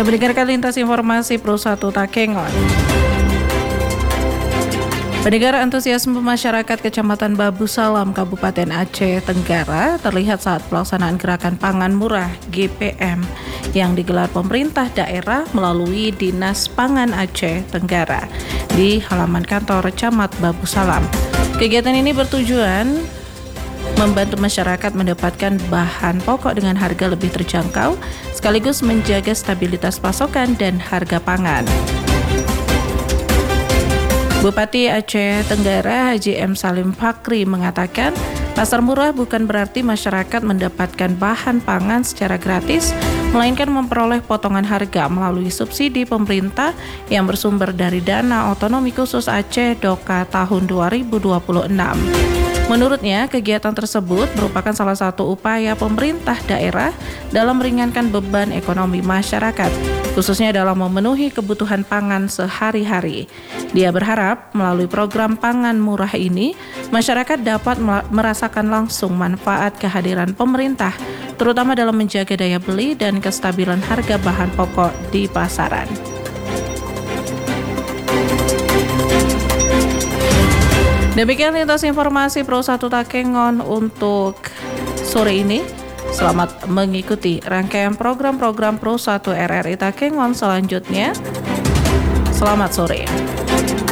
Anda mendengarkan lintas informasi Pro 1 Takengon. Pendengar, antusiasme masyarakat Kecamatan Babu Salam, Kabupaten Aceh Tenggara terlihat saat pelaksanaan gerakan pangan murah GPM yang digelar pemerintah daerah melalui Dinas Pangan Aceh Tenggara di halaman kantor Camat Babu Salam. Kegiatan ini bertujuan membantu masyarakat mendapatkan bahan pokok dengan harga lebih terjangkau, sekaligus menjaga stabilitas pasokan dan harga pangan. Bupati Aceh Tenggara Haji M. Salim Fakri mengatakan, pasar murah bukan berarti masyarakat mendapatkan bahan pangan secara gratis, melainkan memperoleh potongan harga melalui subsidi pemerintah yang bersumber dari Dana Otonomi Khusus Aceh DOKA tahun 2026. Menurutnya, kegiatan tersebut merupakan salah satu upaya pemerintah daerah dalam meringankan beban ekonomi masyarakat, khususnya dalam memenuhi kebutuhan pangan sehari-hari. Dia berharap melalui program pangan murah ini, masyarakat dapat merasakan langsung manfaat kehadiran pemerintah, terutama dalam menjaga daya beli dan kestabilan harga bahan pokok di pasaran. Demikian lintas informasi Pro 1 Takengon untuk sore ini. Selamat mengikuti rangkaian program-program Pro 1 RRI Takengon selanjutnya. Selamat sore.